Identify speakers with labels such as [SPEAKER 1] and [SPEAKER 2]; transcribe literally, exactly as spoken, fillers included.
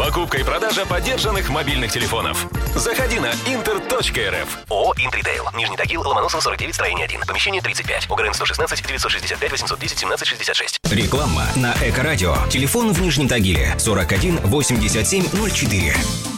[SPEAKER 1] Покупка и продажа подержанных мобильных телефонов. Заходи на интер точка эр эф.
[SPEAKER 2] ООО «Интритейл». Нижний Тагил, Ломоносова, сорок девять, строение один. Помещение тридцать пять. ОГРН сто шестнадцать девятьсот шестьдесят пять восемьсот десять семнадцать шестьдесят шесть.
[SPEAKER 3] Реклама на Эко-радио. Телефон в Нижнем Тагиле сорок один восемьдесят семь ноль четыре.